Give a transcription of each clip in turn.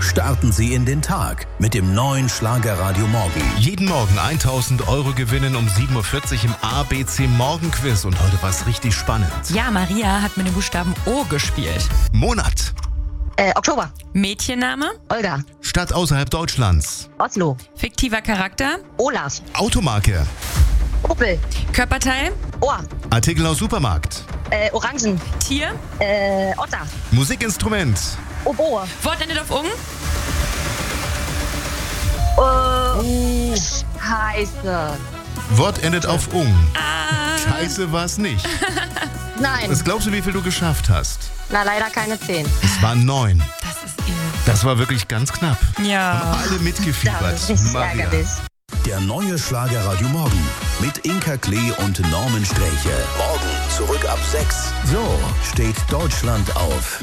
Starten Sie in den Tag mit dem neuen Schlagerradio Morgen. Jeden Morgen 1.000 € gewinnen um 7.40 Uhr im ABC Morgenquiz. Und heute war es richtig spannend. Ja, Maria hat mit dem Buchstaben O gespielt. Monat. Oktober. Mädchenname? Olga. Stadt außerhalb Deutschlands. Oslo. Fiktiver Charakter? Olaf. Automarke. Opel. Körperteil? Ohr. Artikel aus Supermarkt. Orangen. Tier? Otter. Musikinstrument. Oboe. Wort endet auf Ung? Scheiße. Wort endet auf Ung. Scheiße war's nicht. Nein. Was glaubst du, wie viel du geschafft hast? Na, leider keine 10. Es waren 9. Das ist übel. Das war wirklich ganz knapp. Ja. Haben alle mitgefiebert. Das ist richtig Maria. ärgerlich. Der neue Schlagerradio Morgen mit Inka Klee und Norman Sträche. Morgen zurück ab 6. So steht Deutschland auf.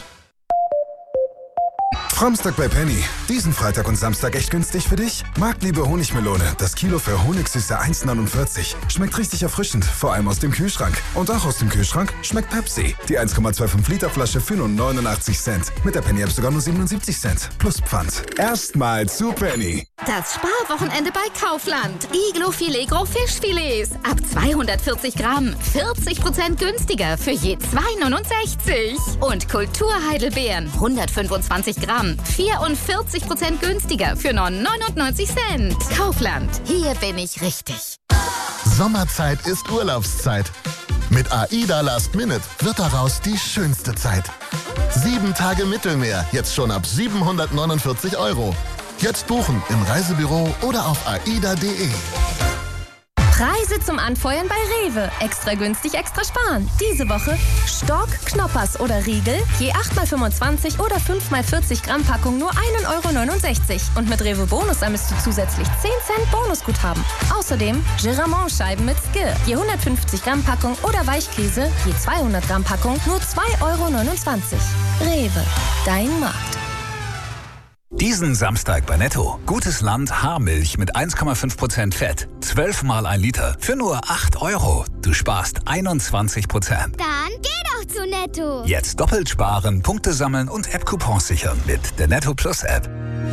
Framstag bei Penny. Diesen Freitag und Samstag echt günstig für dich? Marktliebe Honigmelone. Das Kilo für Honigsüße 1,49. Schmeckt richtig erfrischend, vor allem aus dem Kühlschrank. Und auch aus dem Kühlschrank schmeckt Pepsi. Die 1,25 Liter Flasche für nur 89 Cent. Mit der Penny-App sogar nur 77 Cent. Plus Pfand. Erstmal zu Penny. Das Sparwochenende bei Kaufland. Iglo Filet Gros Fischfilets. Ab 240 Gramm. 40% günstiger für je 2,69. Und Kulturheidelbeeren. 125 Gramm. 44% günstiger für nur 99 Cent. Kaufland. Hier bin ich richtig. Sommerzeit ist Urlaubszeit. Mit AIDA Last Minute wird daraus die schönste Zeit. 7 Tage Mittelmeer, jetzt schon ab 749 €. Jetzt buchen im Reisebüro oder auf aida.de. Preise zum Anfeuern bei Rewe. Extra günstig, extra sparen. Diese Woche Stork, Knoppers oder Riegel, je 8x25 oder 5x40 Gramm Packung nur 1,69 €. Und mit Rewe Bonus ermisst du zusätzlich 10 Cent Bonusguthaben. Außerdem Giramont-Scheiben mit Skir, je 150 Gramm Packung oder Weichkäse, je 200 Gramm Packung nur 2,29 €. Rewe, dein Markt. Diesen Samstag bei Netto. Gutes Land Haarmilch mit 1,5% Fett. 12 mal 1 Liter für nur 8 €. Du sparst 21%. Dann geh doch zu Netto. Jetzt doppelt sparen, Punkte sammeln und App-Coupons sichern mit der Netto Plus App.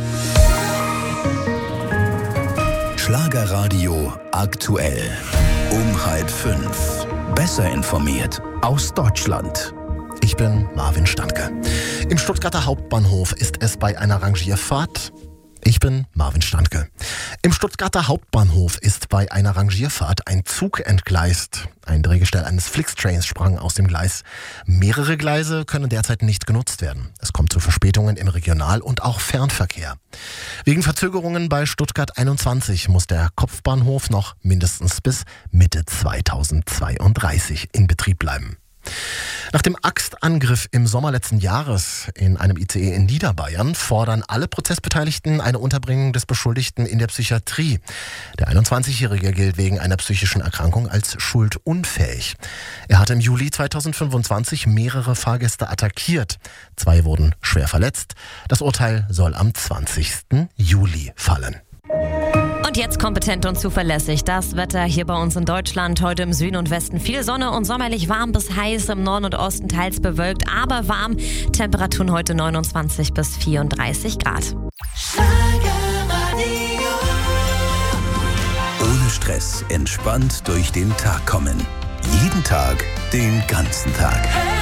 Schlagerradio aktuell. Um 4:30. Besser informiert aus Deutschland. Ich bin Marvin Standke. Im Stuttgarter Hauptbahnhof ist es bei einer Rangierfahrt. Ich bin Marvin Standke. Im Stuttgarter Hauptbahnhof ist bei einer Rangierfahrt ein Zug entgleist. Ein Drehgestell eines Flixtrains sprang aus dem Gleis. Mehrere Gleise können derzeit nicht genutzt werden. Es kommt zu Verspätungen im Regional- und auch Fernverkehr. Wegen Verzögerungen bei Stuttgart 21 muss der Kopfbahnhof noch mindestens bis Mitte 2032 in Betrieb bleiben. Nach dem Axtangriff im Sommer letzten Jahres in einem ICE in Niederbayern fordern alle Prozessbeteiligten eine Unterbringung des Beschuldigten in der Psychiatrie. Der 21-Jährige gilt wegen einer psychischen Erkrankung als schuldunfähig. Er hatte im Juli 2025 mehrere Fahrgäste attackiert. 2 wurden schwer verletzt. Das Urteil soll am 20. Juli fallen. Und jetzt kompetent und zuverlässig. Das Wetter hier bei uns in Deutschland. Heute im Süden und Westen viel Sonne und sommerlich warm bis heiß. Im Norden und Osten teils bewölkt, aber warm. Temperaturen heute 29 bis 34 Grad. Ohne Stress, entspannt durch den Tag kommen. Jeden Tag, den ganzen Tag.